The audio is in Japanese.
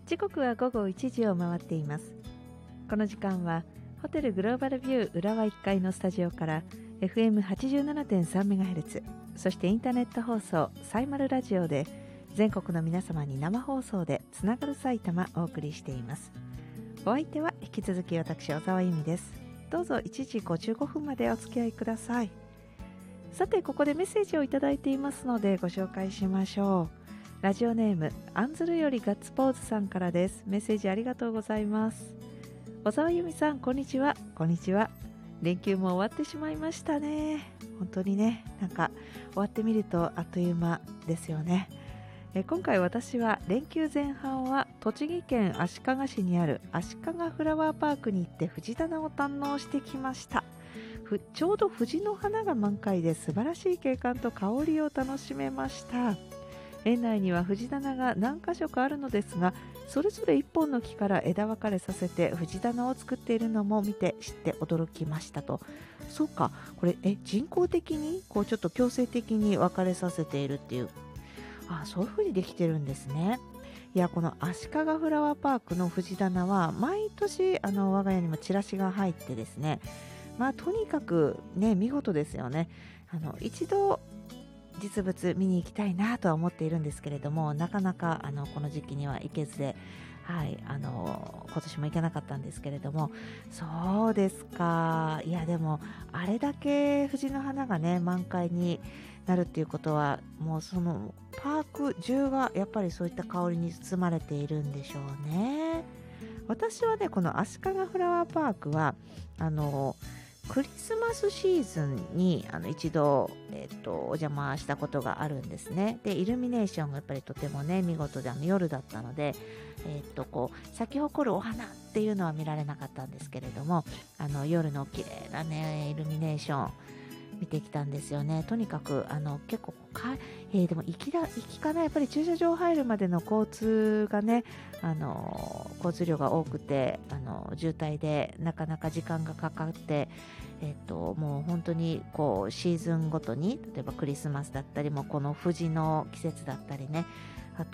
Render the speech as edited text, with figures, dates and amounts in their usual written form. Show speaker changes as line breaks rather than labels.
時刻は午後1時を回っています。この時間はホテルグローバルビュー浦和1階のスタジオから FM87.3MHz そしてインターネット放送サイマルラジオで全国の皆様に生放送でつながる埼玉お送りしています。お相手は引き続き私小沢由美です。どうぞ1時55分までお付き合いください。さてここでメッセージをいただいていますのでご紹介しましょう。ラジオネームアンズルよりガッツポーズさんからです。メッセージありがとうございます。小沢由美さんこんにちは。こんにちは。連休も終わってしまいましたね。本当にね、なんか終わってみるとあっという間ですよね。今回私は連休前半は栃木県足利市にある足利フラワーパークに行って藤棚を堪能してきました。ちょうど藤の花が満開で素晴らしい景観と香りを楽しめました。園内には藤棚が何箇所かあるのですが、それぞれ一本の木から枝分かれさせて藤棚を作っているのも見て知って驚きましたと。そうか、これ人工的にこうちょっと強制的に分かれさせているっていう、そういう風にできてるんですね。いや、この足利フラワーパークの藤棚は毎年我が家にもチラシが入ってですね、とにかくね見事ですよね。一度実物見に行きたいなとは思っているんですけれども、なかなかこの時期には行けずで、今年も行けなかったんですけれども。そうですか。いやでもあれだけ藤の花がね満開になるっていうことは、もうそのパーク中がやっぱりそういった香りに包まれているんでしょうね。私はねこの足利フラワーパークはクリスマスシーズンに一度、お邪魔したことがあるんですね。でイルミネーションがやっぱりとてもね見事で夜だったので、こう咲き誇るお花っていうのは見られなかったんですけれども、夜の綺麗なねイルミネーション見てきたんですよね。とにかく結構でも行きかな、やっぱり駐車場入るまでの交通がね交通量が多くて渋滞でなかなか時間がかかって、もう本当にこうシーズンごとに、例えばクリスマスだったりもこの藤の季節だったりね、